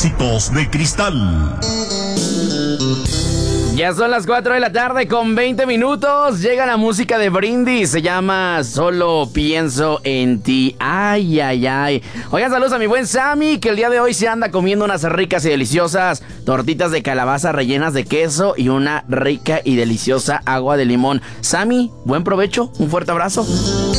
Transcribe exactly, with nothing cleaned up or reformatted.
Éxitos de Cristal. Ya son las cuatro de la tarde con veinte minutos. Llega la música de Brindis. Se llama Solo Pienso en Ti. Ay, ay, ay. Oigan, saludos a mi buen Sammy, que el día de hoy se anda comiendo unas ricas y deliciosas tortitas de calabaza rellenas de queso y una rica y deliciosa agua de limón. Sammy, buen provecho. Un fuerte abrazo.